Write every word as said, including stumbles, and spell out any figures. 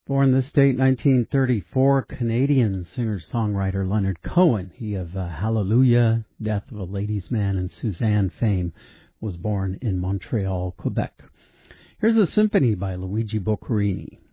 Born this date, nineteen thirty-four, Canadian singer-songwriter Leonard Cohen, he of uh, Hallelujah, Death of a Ladies' Man, and Suzanne fame, was born in Montreal, Quebec. Here's a symphony by Luigi Boccherini.